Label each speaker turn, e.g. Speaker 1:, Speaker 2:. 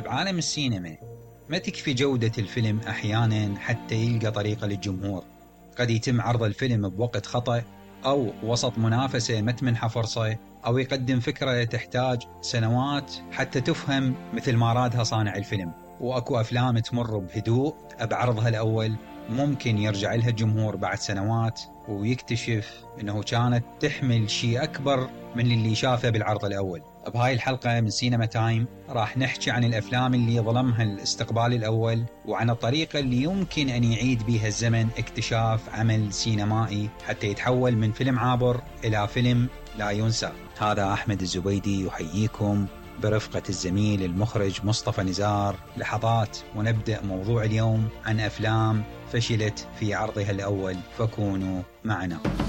Speaker 1: بعالم السينما ما تكفي جودة الفيلم أحيانا حتى يلقى طريقة للجمهور. قد يتم عرض الفيلم بوقت خطأ، أو وسط منافسة ما تمنح فرصة، أو يقدم فكرة تحتاج سنوات حتى تفهم مثل ما رادها صانع الفيلم. وأكو أفلام تمر بهدوء بعرضها الأول ممكن يرجع لها الجمهور بعد سنوات ويكتشف أنه كانت تحمل شيء أكبر من اللي شافه بالعرض الأول. بهاي الحلقة من سينما تايم راح نحكي عن الأفلام اللي ظلمها الاستقبال الأول، وعن الطريقة اللي يمكن أن يعيد بها الزمن اكتشاف عمل سينمائي حتى يتحول من فيلم عابر إلى فيلم لا ينسى. هذا أحمد الزبيدي يحييكم برفقة الزميل المخرج مصطفى نزار. لحظات ونبدأ موضوع اليوم عن أفلام فشلت في عرضها الأول، فكونوا معنا.